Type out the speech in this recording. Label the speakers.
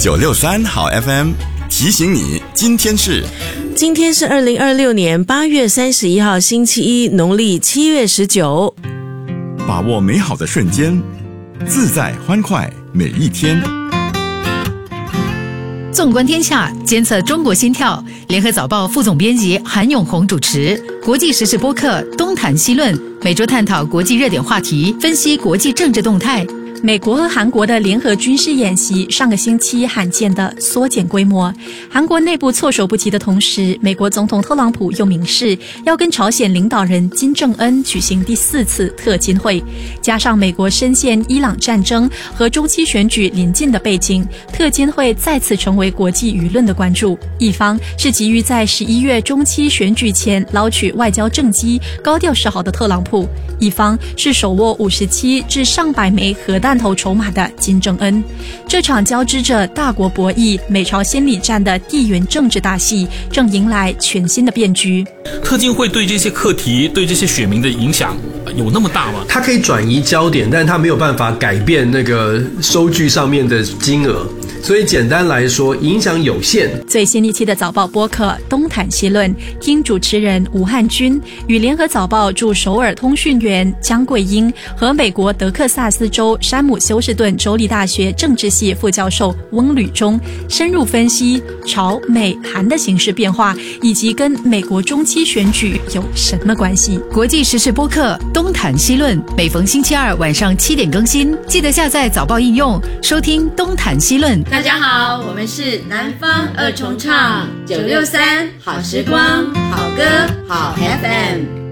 Speaker 1: 963好 FM 提醒你，今天是
Speaker 2: 2026年8月31号星期一，农历7月19。
Speaker 1: 把握美好的瞬间，自在欢快每一天。
Speaker 3: 纵观天下，监测中国心跳。联合早报副总编辑韩永红主持。国际时事播客东谈西论，每周探讨国际热点话题，分析国际政治动态。
Speaker 4: 美国和韩国的联合军事演习上个星期罕见的缩减规模，韩国内部措手不及的同时，美国总统特朗普又明示要跟朝鲜领导人金正恩举行第4次特金会，加上美国深陷伊朗战争和中期选举临近的背景，特金会再次成为国际舆论的关注。一方是急于在11月中期选举前捞取外交政绩、高调示好的特朗普，一方是手握57至上百枚核弹头筹码的金正恩。这场交织着大国博弈、美朝心理战的地缘政治大戏正迎来全新的变局。
Speaker 5: 特金会对这些课题、对这些选民的影响有那么大吗？
Speaker 6: 它可以转移焦点，但它没有办法改变那个收据上面的金额，所以简单来说，影响有限。
Speaker 4: 最新一期的早报播客东谈西论，听主持人吴汉君与联合早报驻首尔通讯员江桂英和美国德克萨斯州山姆休士顿州立大学政治系副教授翁履中深入分析朝美韩的形势变化，以及跟美国中期选举有什么关系。
Speaker 3: 国际时事播客东谈西论，每逢星期二晚上7点更新，记得下载早报应用收听东谈西论。
Speaker 7: 大家好，我们是南方二重唱963好时光好歌好 FM。